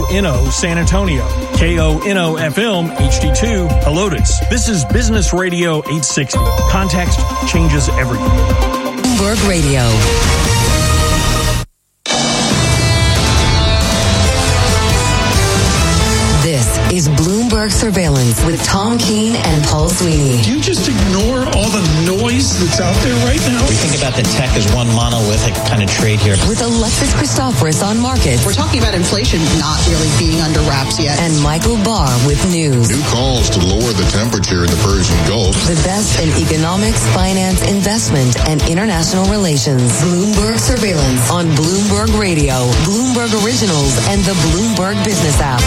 KONO San Antonio, KONO FM HD2 Helotes. This is Business Radio 860. Context changes everything. Bloomberg Radio. This is Bloomberg Surveillance with Tom Keene and Paul Sweeney. Do you just ignore all the noise that's out there right now? We think about the tech as one monolithic kind of trade here. With Alexis Christoforous on markets. We're talking about inflation not really being under wraps yet. And Michael Barr with news. New calls to lower the temperature in the Persian Gulf. The best in economics, finance, investment, and international relations. Bloomberg Surveillance on Bloomberg Radio, Bloomberg Originals, and the Bloomberg Business app.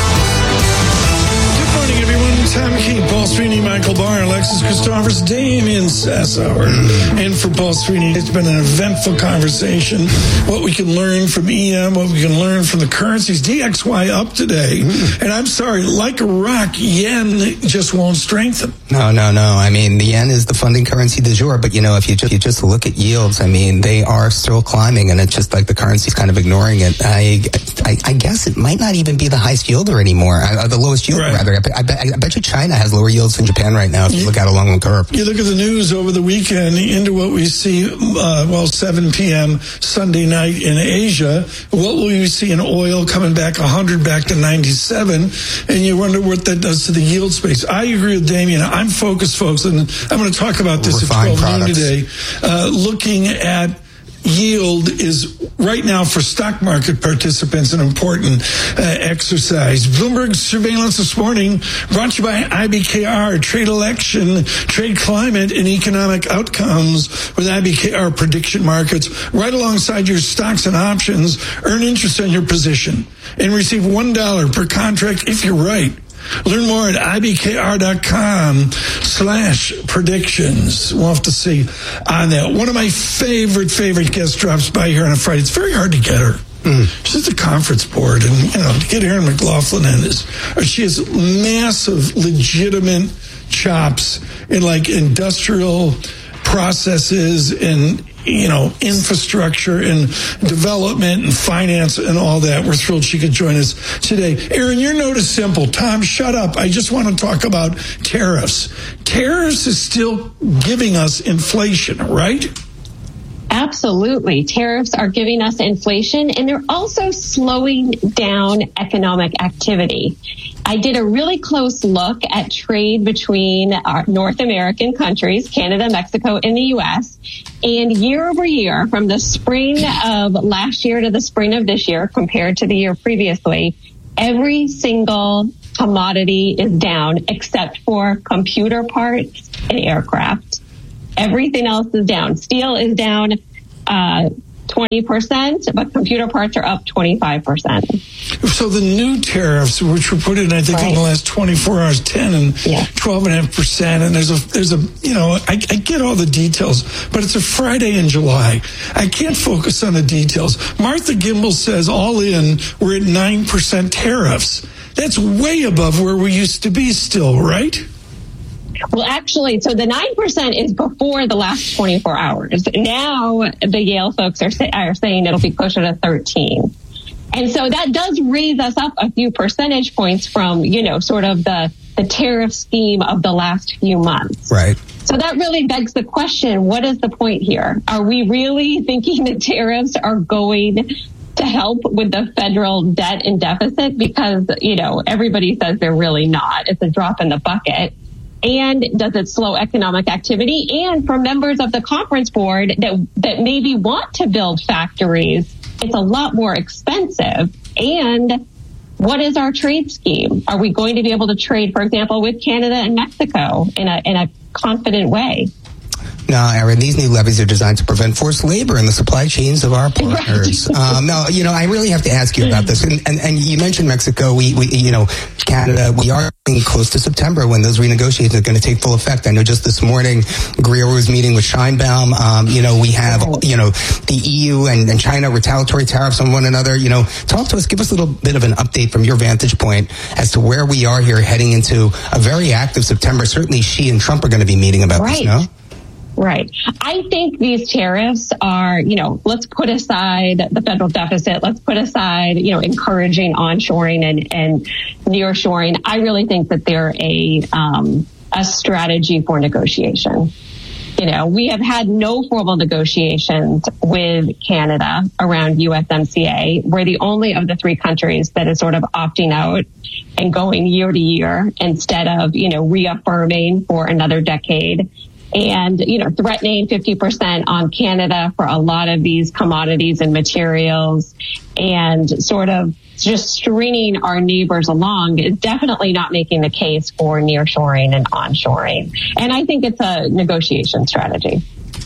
Good morning, everyone. Tom Keene, Paul Sweeney, Michael Barr, Alexis Christoforous, Damian Sassower. And for Paul Sweeney, it's been an eventful conversation. What we can learn from EM, what we can learn from the currencies. DXY up today. And I'm sorry, like a rock, yen just won't strengthen. No. I mean, the yen is the funding currency du jour. But, if you just look at yields, I mean, they are still climbing. And it's just like the currency's kind of ignoring it. I guess it might not even be the highest yielder anymore. The lowest yield, right. Rather. I bet you China has lower yields than Japan right now if you look out along the curve. You look at the news over the weekend into what we see, 7 p.m. Sunday night in Asia. What will you see in oil coming back 100 back to 97? And you wonder what that does to the yield space. I agree with Damian. I'm focused, folks, and I'm going to talk about this Refined at 12 noon products. today. Looking at yield is right now for stock market participants an important exercise. Bloomberg Surveillance this morning brought to you by IBKR, trade election, trade climate, and economic outcomes with IBKR prediction markets right alongside your stocks and options. Earn interest on your position and receive $1 per contract if you're right. Learn more at ibkr.com/predictions. We'll have to see on that. One of my favorite guests drops by here on a Friday. It's very hard to get her. She's at the conference board, and to get Erin McLaughlin in she has massive, legitimate chops in like industrial processes and infrastructure and development and finance and all that. We're thrilled she could join us today. Erin, your note is simple. Tom, shut up. I just want to talk about tariffs. Tariffs is still giving us inflation, right? Absolutely. Tariffs are giving us inflation, and they're also slowing down economic activity. I did a really close look at trade between our North American countries, Canada, Mexico, and the U.S., and year over year, from the spring of last year to the spring of this year, compared to the year previously, every single commodity is down except for computer parts and aircraft. Everything else is down. Steel is down 20%, but computer parts are up 25%. So the new tariffs, which were put in, I think, in the last 24 hours, 10 and 12.5%. And there's a, I get all the details, but it's a Friday in July. I can't focus on the details. Martha Gimbel says all in, we're at 9% tariffs. That's way above where we used to be still, right? Well, actually, so the 9% is before the last 24 hours. Now the Yale folks are saying it'll be closer to 13. And so that does raise us up a few percentage points from, sort of the tariff scheme of the last few months. Right. So that really begs the question, what is the point here? Are we really thinking that tariffs are going to help with the federal debt and deficit? Because, everybody says they're really not. It's a drop in the bucket. And does it slow economic activity? And for members of the conference board that maybe want to build factories, it's a lot more expensive. And what is our trade scheme? Are we going to be able to trade, for example, with Canada and Mexico in a confident way? No, Erin, these new levies are designed to prevent forced labor in the supply chains of our partners. Right. I really have to ask you about this. And you mentioned Mexico. We Canada, we are close to September when those renegotiations are going to take full effect. I know just this morning, Greer was meeting with Scheinbaum. We have, the EU and China retaliatory tariffs on one another. Talk to us, give us a little bit of an update from your vantage point as to where we are here heading into a very active September. Certainly Xi and Trump are going to be meeting about this, no? Right. I think these tariffs are, let's put aside the federal deficit. Let's put aside, encouraging onshoring and nearshoring. I really think that they're a strategy for negotiation. We have had no formal negotiations with Canada around USMCA. We're the only of the three countries that is sort of opting out and going year to year instead of, reaffirming for another decade. And, threatening 50% on Canada for a lot of these commodities and materials, and sort of just stringing our neighbors along is definitely not making the case for nearshoring and onshoring. And I think it's a negotiation strategy.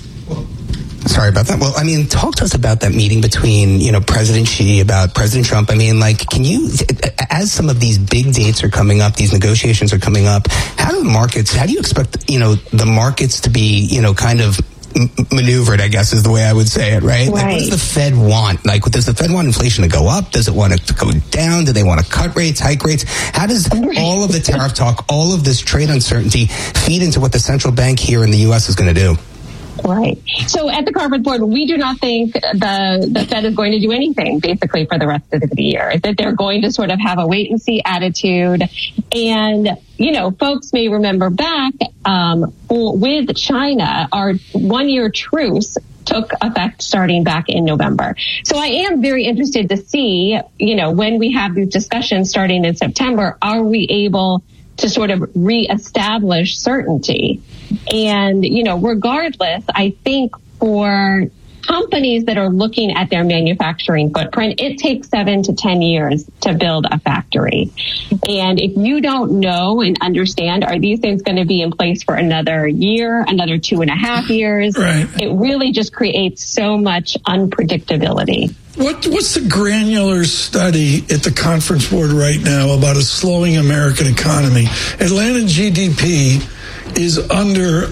Sorry about that. Well, talk to us about that meeting between, President Xi about President Trump. Can you, as some of these big dates are coming up, these negotiations are coming up, how do you expect, the markets to be, kind of maneuvered, I guess is the way I would say it, right? Like, what does the Fed want? Like, does the Fed want inflation to go up? Does it want it to go down? Do they want to cut rates, hike rates? How does all of the tariff talk, all of this trade uncertainty feed into what the central bank here in the U.S. is going to do? Right. So at the Conference Board, we do not think the Fed is going to do anything basically for the rest of the year, that they're going to sort of have a wait and see attitude. And, folks may remember back with China, our 1 year truce took effect starting back in November. So I am very interested to see, when we have these discussions starting in September, are we able to sort of reestablish certainty? And, regardless, I think for companies that are looking at their manufacturing footprint, it takes 7 to 10 years to build a factory. And if you don't know and understand, are these things going to be in place for another year, another 2.5 years? Right. It really just creates so much unpredictability. What's the granular study at the Conference Board right now about a slowing American economy? Atlanta GDP is under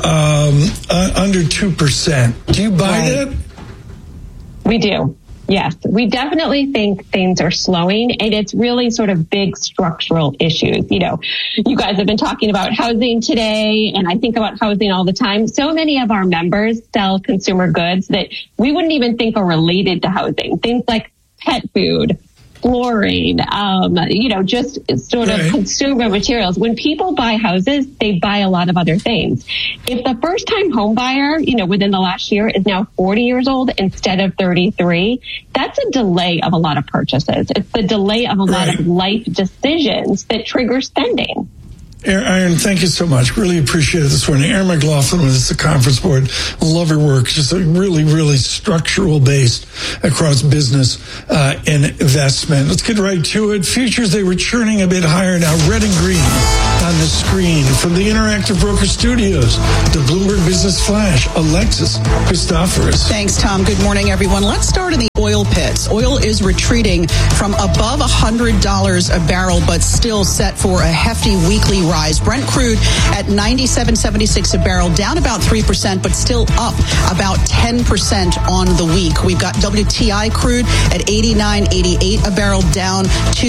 2%. Do you buy that? We do. Yes, we definitely think things are slowing, and it's really sort of big structural issues. You guys have been talking about housing today, and I think about housing all the time. So many of our members sell consumer goods that we wouldn't even think are related to housing. Things like pet food, flooring, just sort of consumer materials. When people buy houses, they buy a lot of other things. If the first time home buyer, within the last year is now 40 years old instead of 33, that's a delay of a lot of purchases. It's the delay of a lot of life decisions that trigger spending. Erin, thank you so much. Really appreciate it this morning. Erin McLaughlin with the Conference Board. Love her work. Just a really, really structural based across business and investment. Let's get right to it. Futures, they were churning a bit higher now. Red and green on the screen. From the Interactive Broker Studios, the Bloomberg Business Flash, Alexis Christoforous. Thanks, Tom. Good morning, everyone. Let's start in the oil pits. Oil is retreating from above $100 a barrel, but still set for a hefty weekly rise. Brent crude at $97.76 a barrel, down about 3%, but still up about 10% on the week. We've got WTI crude at $89.88 a barrel, down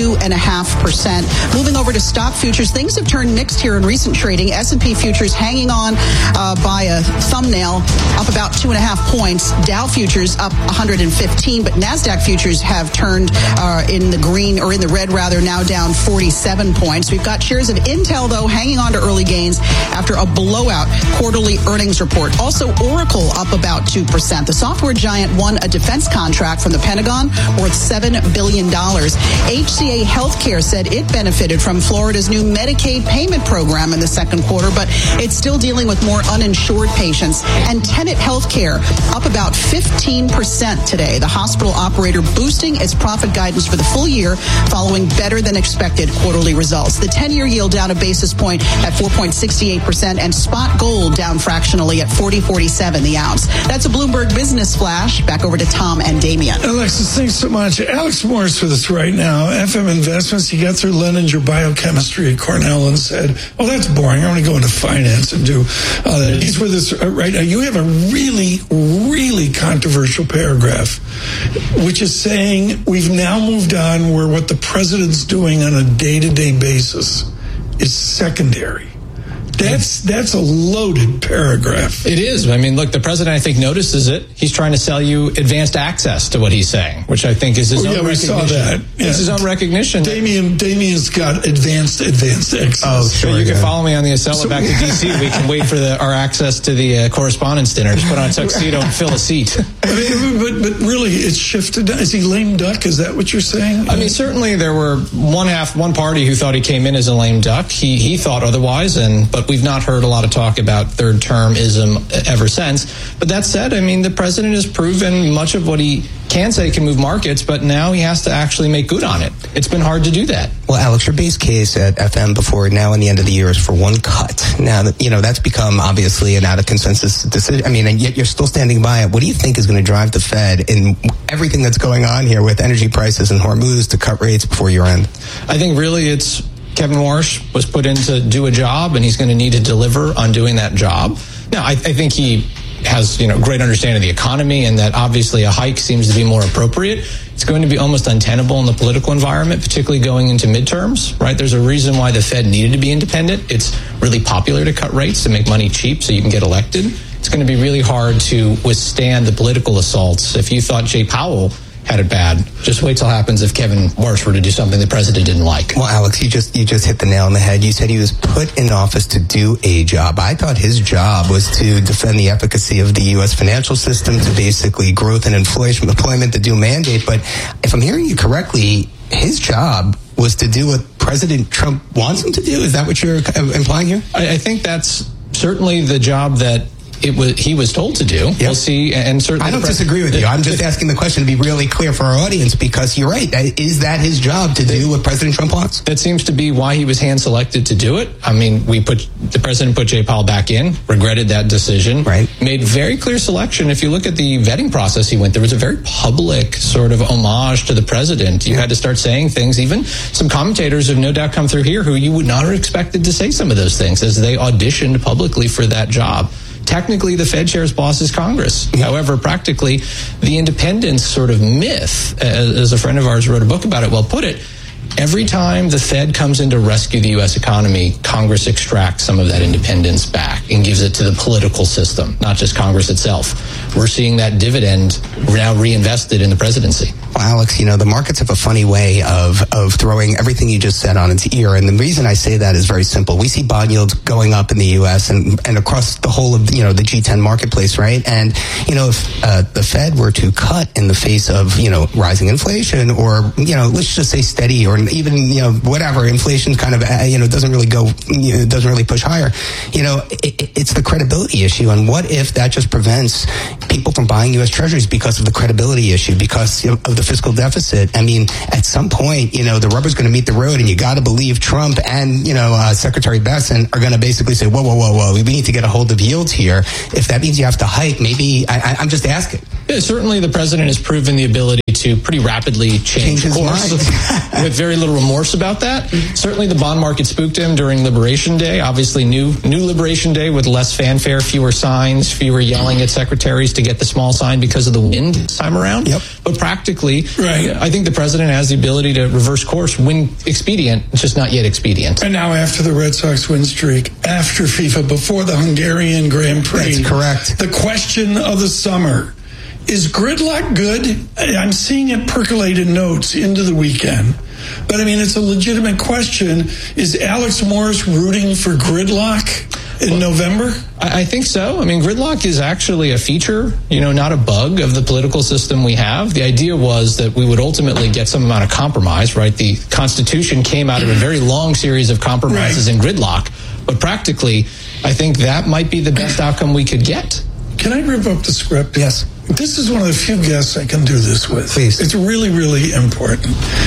2.5%. Moving over to stock futures, things have turned mixed here in recent trading. S&P futures hanging on by a thumbnail, up about 2.5 points. Dow futures up 115, but NASDAQ futures have turned in the green, or in the red rather, now down 47 points. We've got shares of Intel, though, hanging on to early gains after a blowout quarterly earnings report. Also, Oracle up about 2%. The software giant won a defense contract from the Pentagon worth $7 billion. HCA Healthcare said it benefited from Florida's new Medicaid payment program in the second quarter, but it's still dealing with more uninsured patients. And Tenet Healthcare up about 15% today. The hospital operator boosting its profit guidance for the full year following better than expected quarterly results. The 10-year yield down a basis point at 4.68%, and spot gold down fractionally at $40.47 the ounce. That's a Bloomberg Business Flash. Back over to Tom and Damian. Alexis, thanks so much. Alex Morris with us right now. FM Investments. He got through Leninger biochemistry at Cornell and said, "Oh, that's boring. I want to go into finance and do that." He's with us right now. You have a really, really controversial paragraph, which is saying we've now moved on where what the president's doing on a day-to-day basis is secondary That's a loaded paragraph. It is. I mean, look, the president, I think, notices it. He's trying to sell you advanced access to what he's saying, which I think is his own recognition. We saw that. Yeah. It's his own recognition. Damien's got advanced access. Oh, sure. You can follow me on the Acela back to D.C. We can wait for our access to the correspondence dinner. Just put on a tuxedo and fill a seat. I mean, but really, it's shifted. Is he lame duck? Is that what you're saying? I mean, certainly there were one party who thought he came in as a lame duck. He thought otherwise, but we've not heard a lot of talk about third termism ever since. But that said, I mean, the president has proven much of what he can say can move markets, but now he has to actually make good on it. It's been hard to do that. Well, Alex, your base case at FM before now and the end of the year is for one cut. Now, that's become obviously an out of consensus decision. I mean, and yet you're still standing by it. What do you think is going to drive the Fed in everything that's going on here with energy prices and Hormuz to cut rates before year end? I think really it's Kevin Warsh was put in to do a job, and he's going to need to deliver on doing that job. Now, I think he has great understanding of the economy, and that obviously a hike seems to be more appropriate. It's going to be almost untenable in the political environment, particularly going into midterms, right? There's a reason why the Fed needed to be independent. It's really popular to cut rates to make money cheap so you can get elected. It's going to be really hard to withstand the political assaults. If you thought Jay Powell had it bad, just wait till it happens if Kevin Warsh were to do something the president didn't like. Well, Alex, you just hit the nail on the head. You said he was put in office to do a job. I thought his job was to defend the efficacy of the U.S. financial system, to basically growth and inflation, employment, the dual mandate. But if I'm hearing you correctly, his job was to do what President Trump wants him to do. Is that what you're implying here? I think that's certainly the job that he was told to do. Yep. We'll see, and certainly I don't disagree with you. I'm just asking the question to be really clear for our audience, because you're right. Is that his job to do what President Trump wants? That seems to be why he was hand-selected to do it. I mean, the president put Jay Powell back in, regretted that decision, right? Made very clear selection. If you look at the vetting process he went, there was a very public sort of homage to the president. You had to start saying things. Even some commentators have no doubt come through here who you would not have expected to say some of those things as they auditioned publicly for that job. Technically, the Fed chair's boss is Congress. However, practically, the independence sort of myth, as a friend of ours wrote a book about it, well put it, every time the Fed comes in to rescue the U.S. economy, Congress extracts some of that independence back and gives it to the political system, not just Congress itself. We're seeing that dividend now reinvested in the presidency. Well, Alex, the markets have a funny way of throwing everything you just said on its ear. And the reason I say that is very simple. We see bond yields going up in the U.S. and across the whole of, the G10 marketplace, right? And, if the Fed were to cut in the face of, rising inflation or, let's just say steady or even, whatever, inflation kind of, doesn't really go, doesn't really push higher, it's the credibility issue. And what if that just prevents people from buying U.S. Treasuries because of the credibility issue, because of the fiscal deficit? I mean, at some point, the rubber's going to meet the road, and you got to believe Trump and, Secretary Bessent are going to basically say, whoa, we need to get a hold of yields here. If that means you have to hike, maybe I'm just asking. Yeah, certainly the president has proven the ability to pretty rapidly change course with very little remorse about that. Certainly the bond market spooked him during Liberation Day. Obviously new Liberation Day with less fanfare, fewer signs, fewer yelling at secretaries to get the small sign because of the wind this time around. Yep. But practically, I think the president has the ability to reverse course when expedient. It's just not yet expedient. And now after the Red Sox win streak, after FIFA, before the Hungarian Grand Prix. That's correct. The question of the summer. Is gridlock good? I'm seeing it percolate in notes into the weekend. But, I mean, it's a legitimate question. Is Alex Morris rooting for gridlock in November? I think so. I mean, gridlock is actually a feature, not a bug of the political system we have. The idea was that we would ultimately get some amount of compromise, right? The Constitution came out of a very long series of compromises in gridlock. But practically, I think that might be the best outcome we could get. Can I rip up the script? Yes. This is one of the few guests I can do this with. Please. It's really, really important.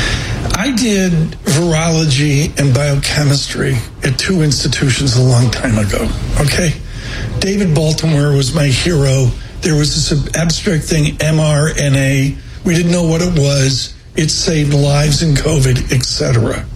I did virology and biochemistry at two institutions a long time ago, okay? David Baltimore was my hero. There was this abstract thing, mRNA. We didn't know what it was. It saved lives in COVID, etc.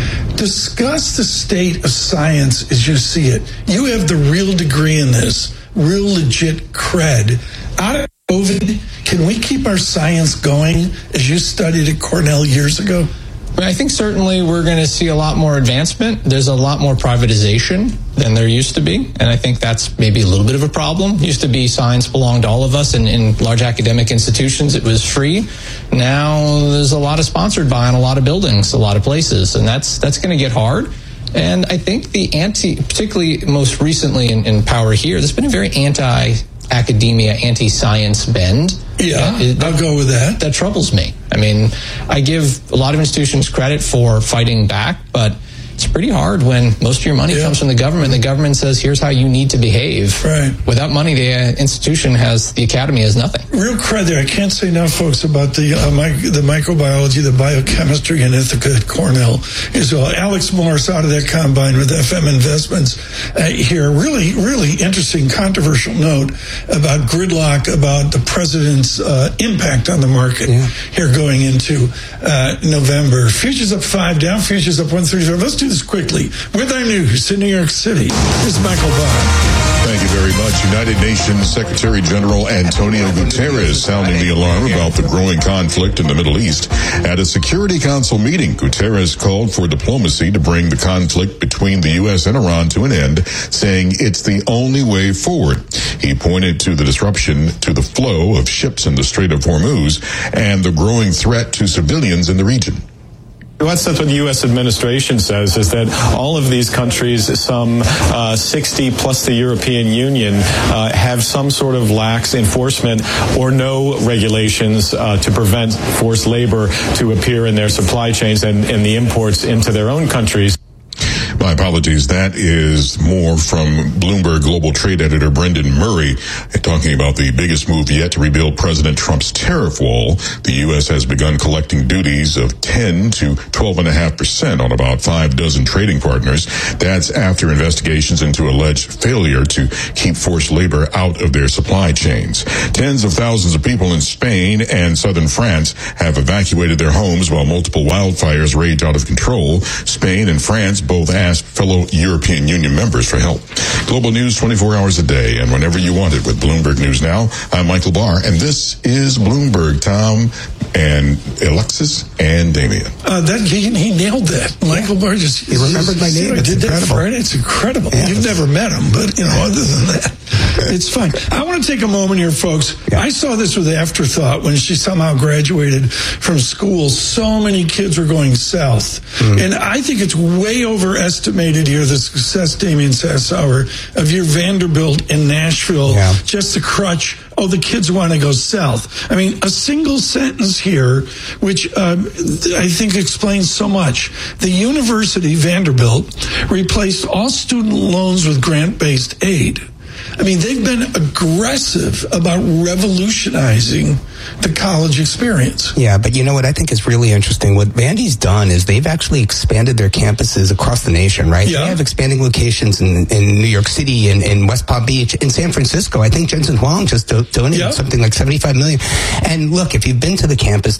Discuss the state of science as you see it. You have the real degree in this, real legit cred. Out of COVID, can we keep our science going as you studied at Cornell years ago? I think certainly we're going to see a lot more advancement. There's a lot more privatization than there used to be, and I think that's maybe a little bit of a problem. Used to be science belonged to all of us, and in large academic institutions it was free. Now there's a lot of sponsored by in a lot of buildings, a lot of places, and that's going to get hard. And I think particularly most recently in power here, there's been a very anti-academia, anti-science bend. Yeah, I'll go with that. That troubles me. I mean, I give a lot of institutions credit for fighting back, but it's pretty hard when most of your money comes from the government. The government says, here's how you need to behave. Right. Without money, the institution the academy has nothing. Real credit there. I can't say enough, folks, about the microbiology, the biochemistry, and Ithaca at Cornell as well. Alex Morris out of that combine with FM Investments here. Really, really interesting, controversial note about gridlock, about the president's impact on the market here going into November. Futures up 5, down futures up 135. Let's do this quickly with our news in New York City. Here's Michael Barr. Thank you very much. United Nations Secretary General Antonio Guterres sounding the alarm about the growing conflict in the Middle East. At a Security Council meeting, Guterres called for diplomacy to bring the conflict between the U.S. and Iran to an end, saying it's the only way forward. He pointed to the disruption to the flow of ships in the Strait of Hormuz and the growing threat to civilians in the region. That's what the U.S. administration says, is that all of these countries, some 60 plus the European Union, have some sort of lax enforcement or no regulations to prevent forced labor to appear in their supply chains and the imports into their own countries. My apologies. That is more from Bloomberg Global Trade Editor Brendan Murray talking about the biggest move yet to rebuild President Trump's tariff wall. The U.S. has begun collecting duties of 10 to 12.5% on about 6 trading partners. That's after investigations into alleged failure to keep forced labor out of their supply chains. Tens of thousands of people in Spain and southern France have evacuated their homes while multiple wildfires rage out of control. Spain and France both asked fellow European Union members for help. Global news 24 hours a day and whenever you want it with Bloomberg News Now. I'm Michael Barr, and this is Bloomberg. Tom and Alexis and Damien. He nailed that. Michael Barr he remembered my name. I did that Friday. It's incredible. Yeah. You've never met him, but other than that, it's fine. I want to take a moment here, folks. Yeah. I saw this with afterthought when she somehow graduated from school. So many kids were going south, and I think it's way overestimated here the success, Damien Sassower, of your Vanderbilt in Nashville. Yeah. Just the crutch. Oh, the kids want to go south. I mean, a single sentence here, which I think explains so much. The university, Vanderbilt, replaced all student loans with grant-based aid. I mean, they've been aggressive about revolutionizing the college experience. Yeah, but you know what I think is really interesting? What Vandy's done is they've actually expanded their campuses across the nation, right? Yeah. They have expanding locations in New York City, in West Palm Beach, in San Francisco. I think Jensen Huang just donated something like $75 million. And look, if you've been to the campus,